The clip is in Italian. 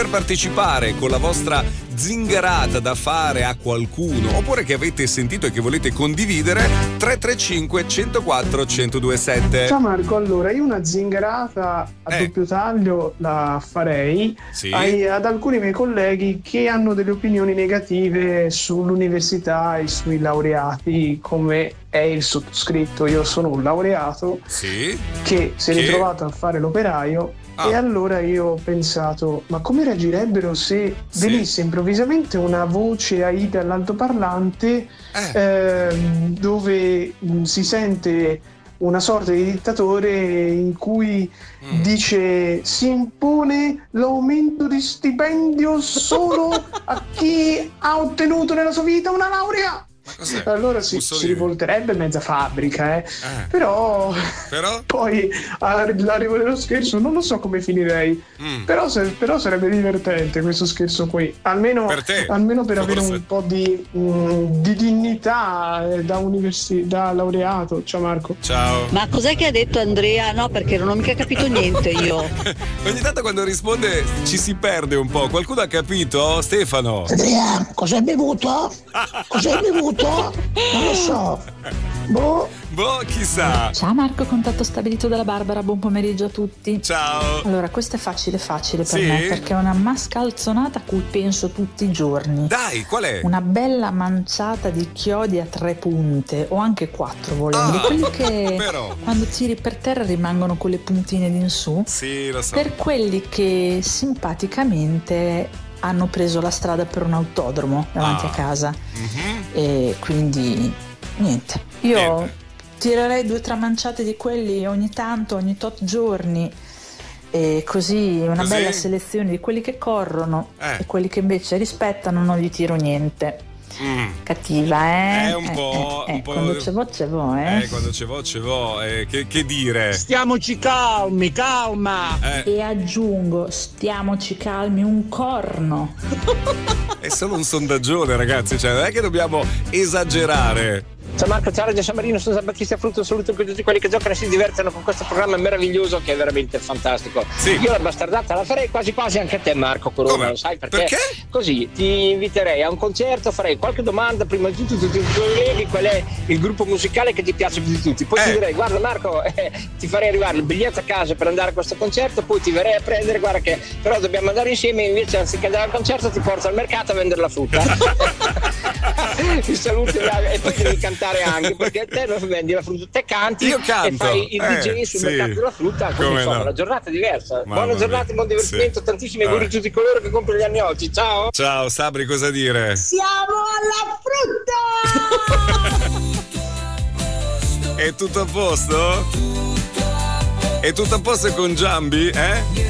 per partecipare con la vostra zingarata da fare a qualcuno, oppure che avete sentito e che volete condividere, 335 104 1027. Ciao Marco, allora io una zingarata a doppio taglio la farei ad alcuni miei colleghi che hanno delle opinioni negative sull'università e sui laureati, come è il sottoscritto. Io sono un laureato che si è ritrovato a fare l'operaio. E allora io ho pensato, ma come reagirebbero se venisse improvvisamente una voce AI dall'altoparlante dove si sente una sorta di dittatore in cui dice: si impone l'aumento di stipendio solo a chi ha ottenuto nella sua vita una laurea. Allora si rivolterebbe mezza fabbrica, però poi all'arrivo dello scherzo non lo so come finirei, però sarebbe divertente questo scherzo qui, almeno per avere un po' di dignità da laureato. Ciao Marco. Ciao. Ma cos'è che ha detto Andrea? No, perché non ho mica capito niente io. Ogni tanto quando risponde ci si perde un po'. Qualcuno ha capito? Stefano. Andrea, cosa hai bevuto? Cosa hai bevuto? Non lo so. Boh, chissà. Ciao Marco, contatto stabilito dalla Barbara, buon pomeriggio a tutti. Ciao. Allora, questo è facile per me, perché è una mascalzonata a cui penso tutti i giorni. Dai, qual è? Una bella manciata di chiodi a 3 punte, o anche 4 volendo, quelli che quando tiri per terra rimangono con le puntine di in su. Sì, lo so. Per quelli che simpaticamente hanno preso la strada per un autodromo davanti a casa. E quindi niente, io tirerei 2 o 3 manciate di quelli ogni tanto, ogni tot giorni, e così una bella selezione di quelli che corrono e quelli che invece rispettano non gli tiro niente. Cattiva, un po'. Quando c'è vo', quando c'è vo', che dire? Stiamoci calma. E aggiungo, stiamoci calmi, un corno. È solo un sondaggione, ragazzi, cioè non è che dobbiamo esagerare. Ciao Marco, ciao Radio San Marino, sono San Battista Frutto, saluto per tutti quelli che giocano e si divertono con questo programma meraviglioso che è veramente fantastico. Io la bastardata la farei quasi quasi anche a te Marco Corona, lo sai perché? Così ti inviterei a un concerto, farei qualche domanda prima di tutto tutti i colleghi, qual è il gruppo musicale che ti piace più di tutti, poi ti direi guarda Marco, ti farei arrivare il biglietto a casa per andare a questo concerto, poi ti verrei a prendere, guarda che però dobbiamo andare insieme, invece anziché andare al concerto ti porto al mercato a vendere la frutta. Ti saluto e poi devi cantare anche, perché te non vendi la frutta, te canti. Io canto, e fai il DJ sul mercato della frutta, quindi insomma la giornata è diversa. Buona giornata, buon divertimento, tantissimi auguri a tutti coloro che compiono gli anni oggi. Ciao Sabri, cosa dire? Siamo alla frutta. È tutto a posto? È tutto a posto con Giambi,